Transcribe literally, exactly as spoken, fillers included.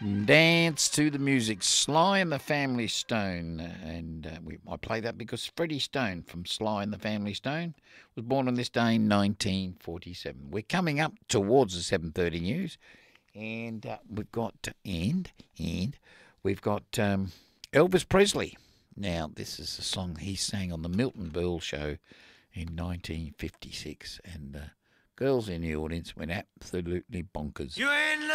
Dance to the music, Sly and the Family Stone, and uh, we, I play that because Freddie Stone from Sly and the Family Stone was born on this day in nineteen forty-seven. We're coming up towards the seven thirty news, and uh, we've got and and we've got um, Elvis Presley. Now, this is a song he sang on the Milton Berle Show in nineteen fifty-six, and uh, girls in the audience went absolutely bonkers. You ain't